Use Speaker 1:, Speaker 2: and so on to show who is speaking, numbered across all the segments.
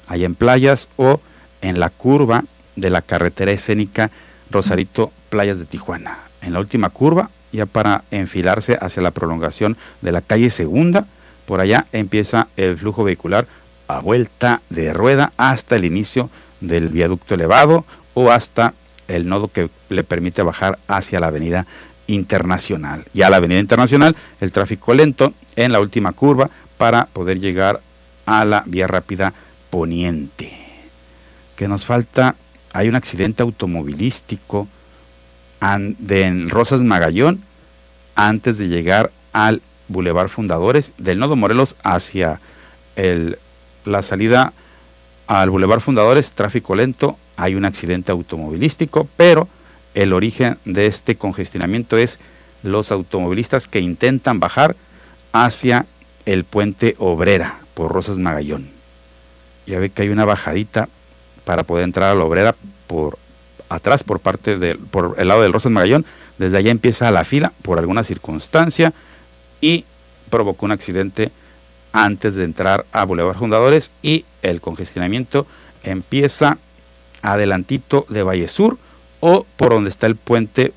Speaker 1: allá en Playas, o en la curva de la carretera escénica Rosarito Playas de Tijuana. En la última curva, ya para enfilarse hacia la prolongación de la calle Segunda, por allá empieza el flujo vehicular a vuelta de rueda hasta el inicio del viaducto elevado o hasta el nodo que le permite bajar hacia la avenida Internacional. Ya la avenida Internacional, el tráfico lento en la última curva para poder llegar a la vía rápida poniente. ¿Qué nos falta? Hay un accidente automovilístico en Rosas Magallón antes de llegar al Boulevard Fundadores, del nodo Morelos hacia la salida al Boulevard Fundadores, tráfico lento. Hay un accidente automovilístico, pero el origen de este congestionamiento es los automovilistas que intentan bajar hacia el puente Obrera por Rosas Magallón. Ya ve que hay una bajadita para poder entrar a la Obrera por atrás, por el lado del Rosas Magallón. Desde allá empieza la fila por alguna circunstancia y provocó un accidente antes de entrar a Boulevard Fundadores, y el congestionamiento empieza adelantito de Valle Sur o por donde está el puente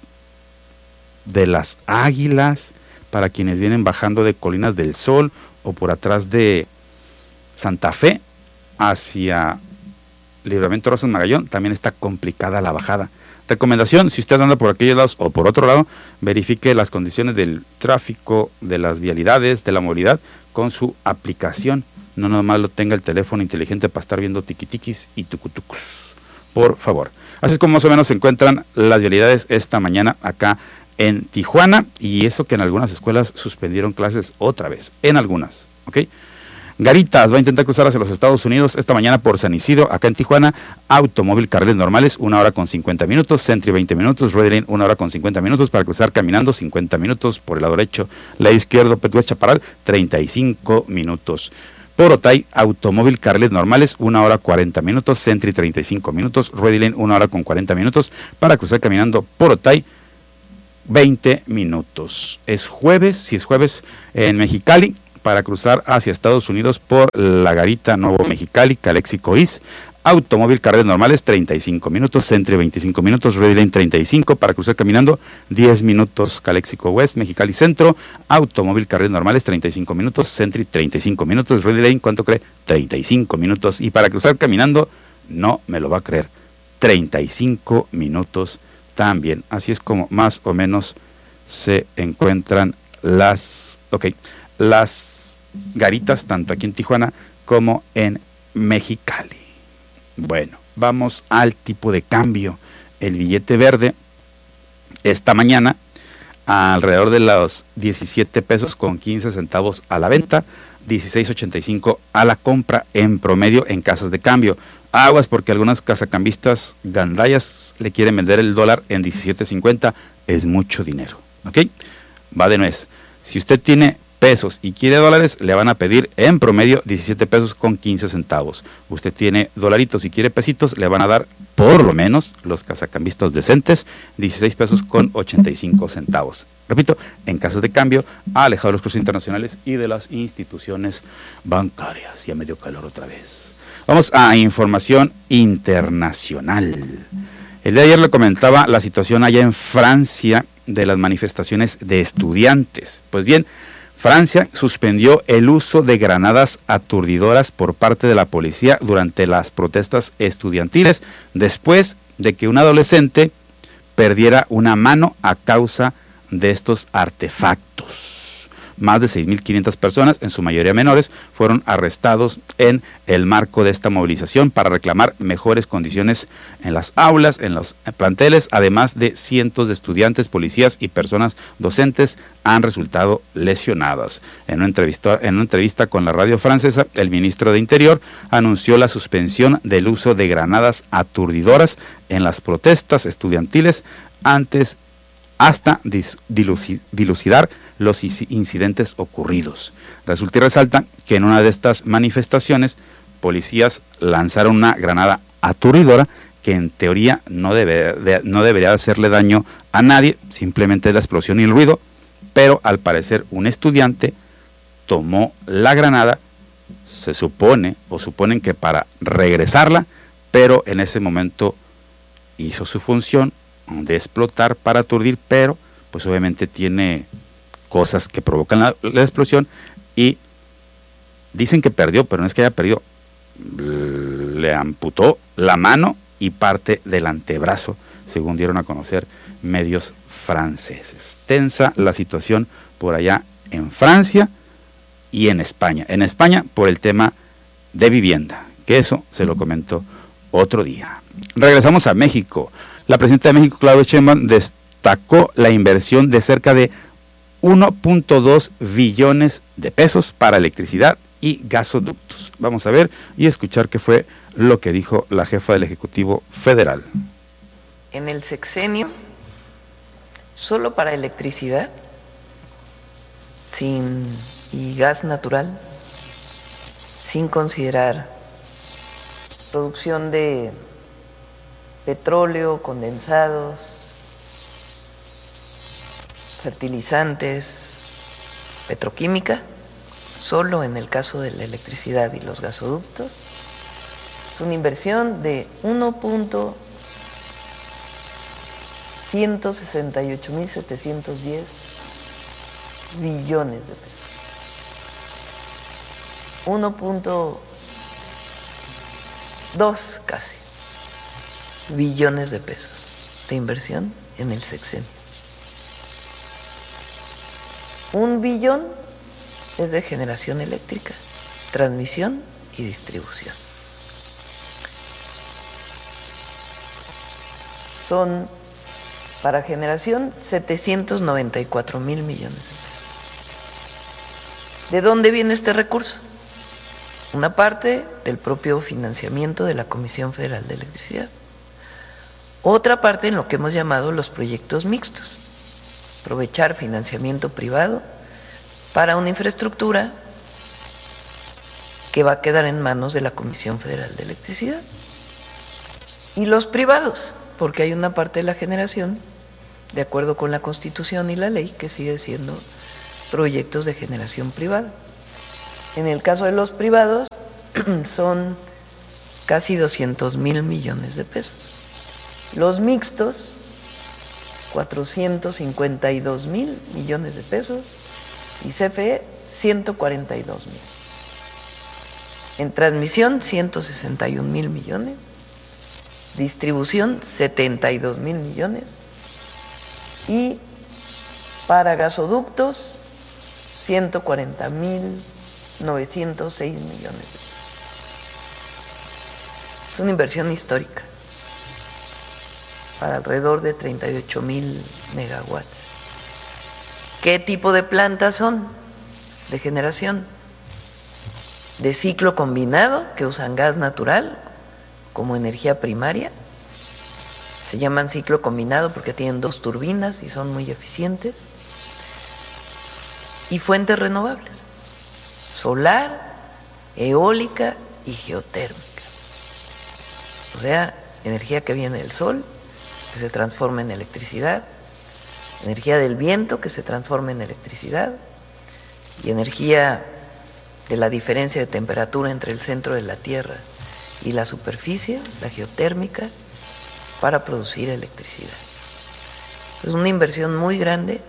Speaker 1: de las Águilas para quienes vienen bajando de Colinas del Sol, o por atrás de Santa Fe hacia Libramiento Rosas Magallón. También está complicada la bajada. Recomendación: si usted anda por aquellos lados o por otro lado, verifique las condiciones del tráfico, de las vialidades, de la movilidad con su aplicación. No nomás lo tenga el teléfono inteligente para estar viendo tiquitiquis y tucutucus, por favor. Así es como más o menos se encuentran las vialidades esta mañana acá en Tijuana, y eso que en algunas escuelas suspendieron clases otra vez, en algunas, ¿ok? Garitas va a intentar cruzar hacia los Estados Unidos esta mañana por San Isidro, acá en Tijuana. Automóvil, carriles normales, 1 hora con 50 minutos, Sentry 20 minutos, Ready Lane 1 hora con 50 minutos, para cruzar caminando 50 minutos por el lado derecho, lado izquierdo, Petúes Chaparral, 35 minutos. Por Otay, automóvil, carriles normales, 1 hora 40 minutos, Sentry 35 minutos, Ready Lane 1 hora con 40 minutos, para cruzar caminando por Otay, 20 minutos. Es jueves, si es jueves, en Mexicali, para cruzar hacia Estados Unidos por La Garita, Nuevo Mexicali, Calexico East. Automóvil, carriles normales, 35 minutos, Sentry 25 minutos, Ready Lane 35, para cruzar caminando 10 minutos, Calexico West, Mexicali Centro. Automóvil, carriles normales, 35 minutos, Sentry 35 minutos, Ready Lane, ¿cuánto cree? 35 minutos, y para cruzar caminando, no me lo va a creer, 35 minutos también. Así es como más o menos se encuentran las garitas, tanto aquí en Tijuana como en Mexicali. Bueno, vamos al tipo de cambio. El billete verde esta mañana alrededor de los 17 pesos con 15 centavos a la venta, 16.85 a la compra en promedio en casas de cambio. Aguas, porque algunas casacambistas gandallas le quieren vender el dólar en 17.50, es mucho dinero, ¿ok? Va de nuez. Si usted tiene pesos y quiere dólares, le van a pedir en promedio 17 pesos con 15 centavos. Usted tiene dolaritos y quiere pesitos, le van a dar, por lo menos, los casacambistas decentes, 16 pesos con 85 centavos. Repito, en casas de cambio, alejado de los cruces internacionales y de las instituciones bancarias. Ya me dio calor otra vez. Vamos a información internacional. El día de ayer le comentaba la situación allá en Francia de las manifestaciones de estudiantes. Pues bien, Francia suspendió el uso de granadas aturdidoras por parte de la policía durante las protestas estudiantiles, después de que un adolescente perdiera una mano a causa de estos artefactos. Más de 6.500 personas, en su mayoría menores, fueron arrestados en el marco de esta movilización para reclamar mejores condiciones en las aulas, en los planteles. Además de cientos de estudiantes, policías y personas docentes han resultado lesionadas. En una entrevista con la radio francesa, el ministro de Interior anunció la suspensión del uso de granadas aturdidoras en las protestas estudiantiles hasta dilucidar los incidentes ocurridos. Resulta y resalta que en una de estas manifestaciones, policías lanzaron una granada aturdidora que en teoría no debería hacerle daño a nadie, simplemente la explosión y el ruido, pero al parecer un estudiante tomó la granada, se supone o suponen que para regresarla, pero en ese momento hizo su función de explotar para aturdir, pero pues obviamente tiene cosas que provocan la explosión y dicen que perdió, pero no es que haya perdido, le amputó la mano y parte del antebrazo, según dieron a conocer medios franceses. Tensa la situación por allá en Francia y en España. En España por el tema de vivienda, que eso se lo comentó otro día. Regresamos a México. La presidenta de México, Claudia Sheinbaum, destacó la inversión de cerca de 1.2 billones de pesos para electricidad y gasoductos. Vamos a ver y escuchar qué fue lo que dijo la jefa del Ejecutivo Federal.
Speaker 2: En el sexenio, solo para electricidad y gas natural, sin considerar producción de petróleo, condensados, fertilizantes, petroquímica, solo en el caso de la electricidad y los gasoductos, es una inversión de 1.168.710 billones de pesos. 1.2 casi billones de pesos de inversión en el sexenio. 1 billón es de generación eléctrica, transmisión y distribución. Son para generación 794,000 millones de pesos. ¿De dónde viene este recurso? Una parte del propio financiamiento de la Comisión Federal de Electricidad. Otra parte en lo que hemos llamado los proyectos mixtos. Aprovechar financiamiento privado para una infraestructura que va a quedar en manos de la Comisión Federal de Electricidad. Y los privados, porque hay una parte de la generación, de acuerdo con la Constitución y la ley, que sigue siendo proyectos de generación privada. En el caso de los privados, son casi 200,000 millones de pesos. Los mixtos, 452,000 millones de pesos, y CFE, 142,000. En transmisión, 161,000 millones. Distribución, 72,000 millones. Y para gasoductos, 140,906 millones de pesos. Es una inversión histórica para alrededor de 38,000 megawatts. ¿Qué tipo de plantas son? De generación. De ciclo combinado, que usan gas natural como energía primaria. Se llaman ciclo combinado porque tienen 2 turbinas y son muy eficientes. Y fuentes renovables, solar, eólica y geotérmica. O sea, energía que viene del sol, que se transforma en electricidad, energía del viento, que se transforma en electricidad, y energía de la diferencia de temperatura entre el centro de la Tierra y la superficie, la geotérmica, para producir electricidad. Es una inversión muy grande.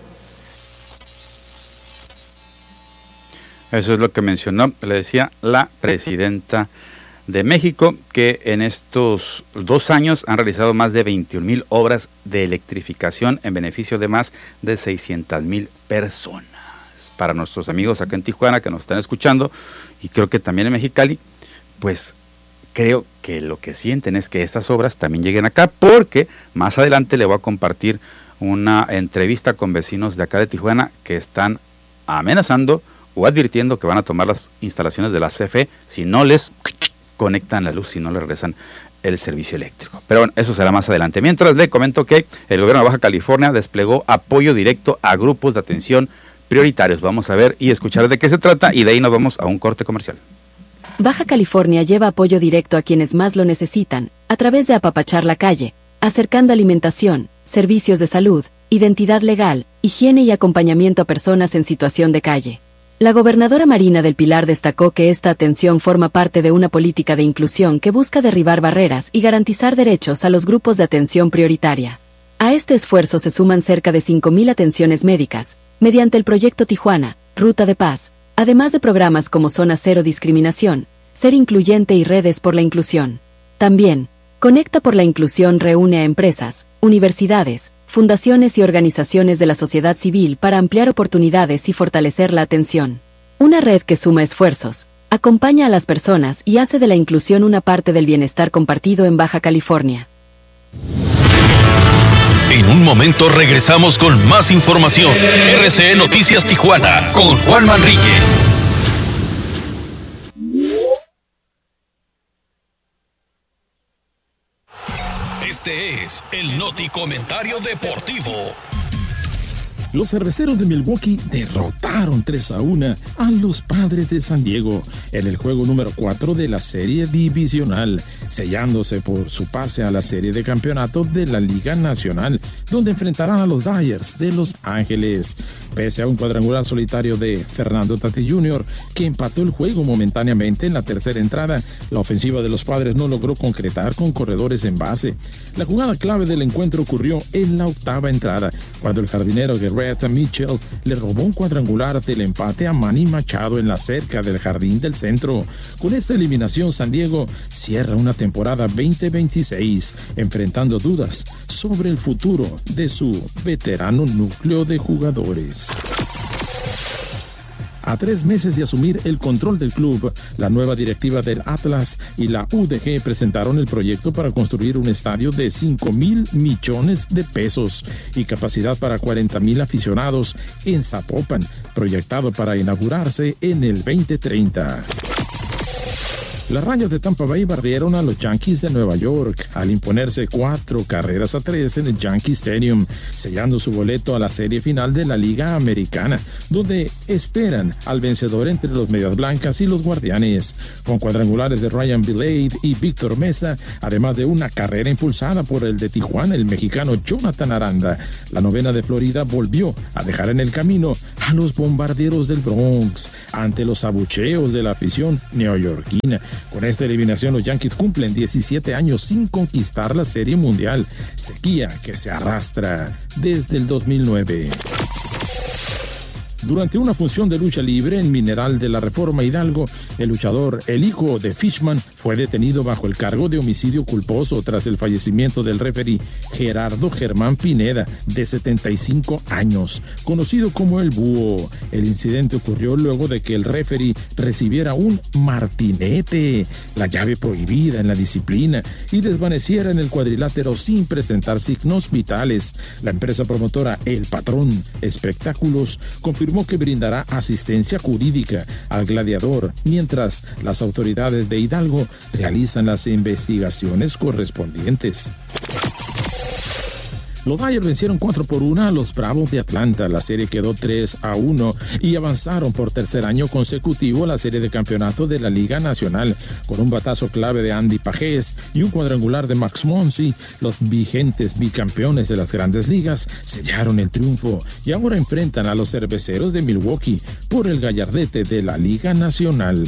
Speaker 1: Eso es lo que mencionó, le decía, la presidenta de México, que en estos 2 años han realizado más de 21,000 obras de electrificación en beneficio de más de 600,000 personas. Para nuestros amigos acá en Tijuana que nos están escuchando, y creo que también en Mexicali, pues creo que lo que sienten es que estas obras también lleguen acá, porque más adelante le voy a compartir una entrevista con vecinos de acá de Tijuana que están amenazando o advirtiendo que van a tomar las instalaciones de la CFE si no les conectan la luz, si no les regresan el servicio eléctrico. Pero bueno, eso será más adelante. Mientras le comento que el gobierno de Baja California desplegó apoyo directo a grupos de atención prioritarios. Vamos a ver y escuchar de qué se trata y de ahí nos vamos a un corte comercial.
Speaker 3: Baja California lleva apoyo directo a quienes más lo necesitan, a través de apapachar la calle, acercando alimentación, servicios de salud, identidad legal, higiene y acompañamiento a personas en situación de calle. La gobernadora Marina del Pilar destacó que esta atención forma parte de una política de inclusión que busca derribar barreras y garantizar derechos a los grupos de atención prioritaria. A este esfuerzo se suman cerca de 5.000 atenciones médicas, mediante el proyecto Tijuana, Ruta de Paz, además de programas como Zona Cero Discriminación, Ser Incluyente y Redes por la Inclusión. También, Conecta por la Inclusión reúne a empresas, universidades, fundaciones y organizaciones de la sociedad civil para ampliar oportunidades y fortalecer la atención. Una red que suma esfuerzos, acompaña a las personas y hace de la inclusión una parte del bienestar compartido en Baja California.
Speaker 4: En un momento regresamos con más información. RCE Noticias Tijuana con Juan Manrique. Este es el Noti Comentario Deportivo.
Speaker 5: Los Cerveceros de Milwaukee derrotaron 3-1 a los Padres de San Diego en el juego número 4 de la serie divisional, sellándose por su pase a la serie de campeonato de la Liga Nacional, donde enfrentarán a los Dodgers de Los Ángeles. Pese a un cuadrangular solitario de Fernando Tatis Jr., que empató el juego momentáneamente en la tercera entrada, la ofensiva de los Padres no logró concretar con corredores en base. La jugada clave del encuentro ocurrió en la octava entrada, cuando el jardinero Garrett Mitchell le robó un cuadrangular del empate a Manny Machado en la cerca del jardín del centro. Con esta eliminación, San Diego cierra una temporada 2026, enfrentando dudas sobre el futuro de su veterano núcleo de jugadores. A 3 meses de asumir el control del club, la nueva directiva del Atlas y la UDG presentaron el proyecto para construir un estadio de 5,000 millones de pesos y capacidad para 40,000 aficionados en Zapopan, proyectado para inaugurarse en el 2030. Las Rayas de Tampa Bay barrieron a los Yankees de Nueva York al imponerse 4-3 en el Yankee Stadium, sellando su boleto a la serie final de la Liga Americana, donde esperan al vencedor entre los Medias Blancas y los Guardianes, con cuadrangulares de Ryan Vilade y Víctor Mesa, además de una carrera impulsada por el de Tijuana, el mexicano Jonathan Aranda. La novena de Florida volvió a dejar en el camino a los Bombarderos del Bronx ante los abucheos de la afición neoyorquina. Con esta eliminación, los Yankees cumplen 17 años sin conquistar la Serie Mundial, sequía que se arrastra desde el 2009. Durante una función de lucha libre en Mineral de la Reforma Hidalgo, el luchador, el hijo de Fishman, fue detenido bajo el cargo de homicidio culposo tras el fallecimiento del referee Gerardo Germán Pineda, de 75 años, conocido como el Búho. El incidente ocurrió luego de que el referee recibiera un martinete, la llave prohibida en la disciplina, y desvaneciera en el cuadrilátero sin presentar signos vitales. La empresa promotora El Patrón Espectáculos confirmó que brindará asistencia jurídica al gladiador, mientras las autoridades de Hidalgo realizan las investigaciones correspondientes. Los Dodgers vencieron 4-1 a los Bravos de Atlanta. La serie quedó 3-1 y avanzaron por tercer año consecutivo a la serie de campeonato de la Liga Nacional. Con un batazo clave de Andy Pajés y un cuadrangular de Max Muncy, los vigentes bicampeones de las Grandes Ligas sellaron el triunfo y ahora enfrentan a los Cerveceros de Milwaukee por el gallardete de la Liga Nacional.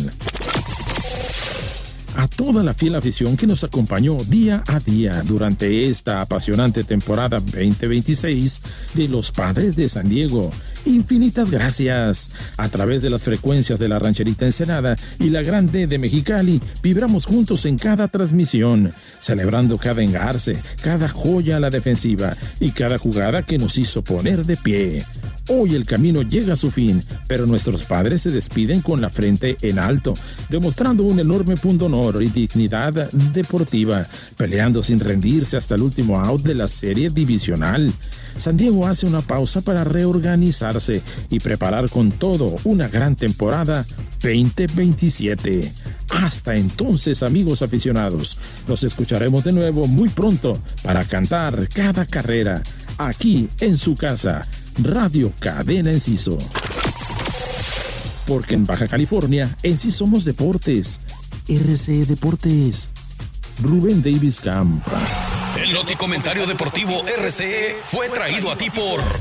Speaker 5: A toda la fiel afición que nos acompañó día a día durante esta apasionante temporada 2026 de los Padres de San Diego, infinitas gracias. A través de las frecuencias de la Rancherita Ensenada y la Gran D de Mexicali, vibramos juntos en cada transmisión, celebrando cada engarce, cada joya a la defensiva y cada jugada que nos hizo poner de pie. Hoy el camino llega a su fin, pero nuestros padres se despiden con la frente en alto, demostrando un enorme pundonor y dignidad deportiva, peleando sin rendirse hasta el último out de la serie divisional. San Diego hace una pausa para reorganizarse y preparar con todo una gran temporada 2027. Hasta entonces, amigos aficionados, nos escucharemos de nuevo muy pronto para cantar cada carrera aquí en su casa, Radio Cadena Enciso. Porque en Baja California, en sí somos deportes. RCE Deportes. Rubén Davis Campa.
Speaker 4: El Noti Comentario Deportivo RCE fue traído a ti por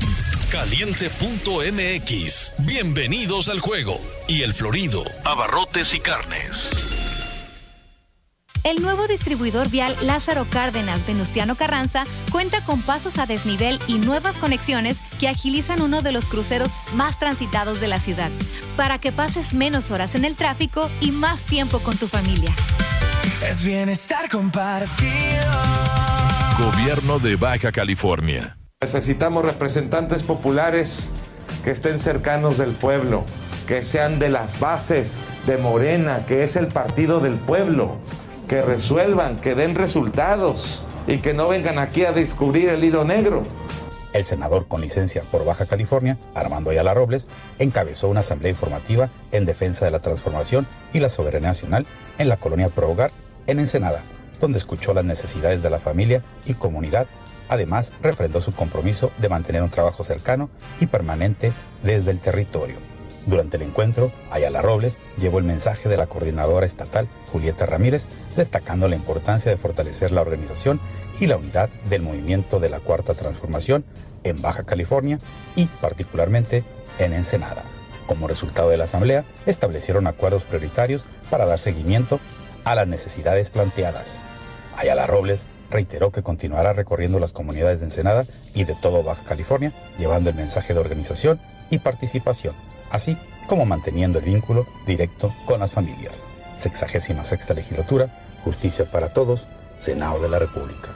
Speaker 4: Caliente.mx. Bienvenidos al juego. Y El Florido, abarrotes y carnes.
Speaker 6: El nuevo distribuidor vial Lázaro Cárdenas Venustiano Carranza cuenta con pasos a desnivel y nuevas conexiones que agilizan uno de los cruceros más transitados de la ciudad, para que pases menos horas en el tráfico y más tiempo con tu familia.
Speaker 7: Es bienestar compartido.
Speaker 4: Gobierno de Baja California.
Speaker 8: Necesitamos representantes populares que estén cercanos del pueblo, que sean de las bases de Morena, que es el partido del pueblo, que resuelvan, que den resultados y que no vengan aquí a descubrir el hilo negro.
Speaker 1: El senador con licencia por Baja California, Armando Ayala Robles, encabezó una asamblea informativa en defensa de la transformación y la soberanía nacional en la colonia Pro Hogar, en Ensenada, donde escuchó las necesidades de la familia y comunidad. Además, refrendó su compromiso de mantener un trabajo cercano y permanente desde el territorio. Durante el encuentro, Ayala Robles llevó el mensaje de la coordinadora estatal, Julieta Ramírez, destacando la importancia de fortalecer la organización y la unidad del movimiento de la Cuarta Transformación en Baja California y particularmente en Ensenada. Como resultado de la asamblea, establecieron acuerdos prioritarios para dar seguimiento a las necesidades planteadas. Ayala Robles reiteró que continuará recorriendo las comunidades de Ensenada y de todo Baja California, llevando el mensaje de organización y participación, así como manteniendo el vínculo directo con las familias. 66ª Legislatura, Justicia para Todos, Senado de la República.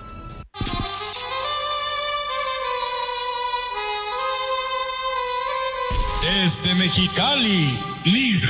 Speaker 4: Desde Mexicali, libre.